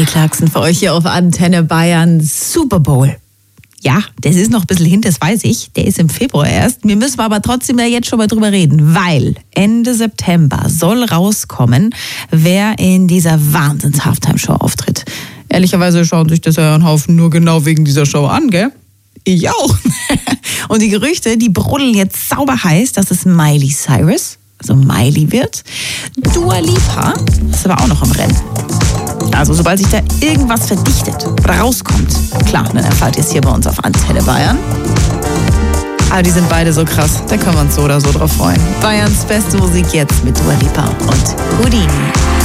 Clarkson für euch hier auf Antenne Bayern. Super Bowl. Ja, das ist noch ein bisschen hin, das weiß ich. Der ist im Februar erst. Wir müssen aber trotzdem ja jetzt schon mal drüber reden, weil Ende September soll rauskommen, wer in dieser Wahnsinns-Halftime-Show auftritt. Ehrlicherweise schauen sich das ja ein Haufen nur genau wegen dieser Show an, gell? Ich auch. Und die Gerüchte, die brodeln jetzt sauber heiß, dass es Miley Cyrus, also Miley wird. Dua Lipa ist aber auch noch im Rennen. Also sobald sich da irgendwas verdichtet oder rauskommt, klar, dann erfahrt ihr es hier bei uns auf Antenne Bayern. Aber die sind beide so krass, da können wir uns so oder so drauf freuen. Bayerns beste Musik jetzt mit Dua Lipa und Houdini.